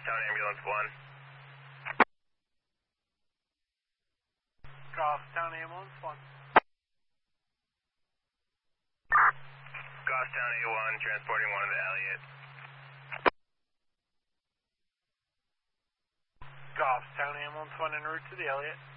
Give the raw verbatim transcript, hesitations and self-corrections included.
Goffstown Ambulance one. Goffstown Ambulance one. Goffstown A one, transporting one of the Elliott. Goffstown Ambulance one en route to the Elliott.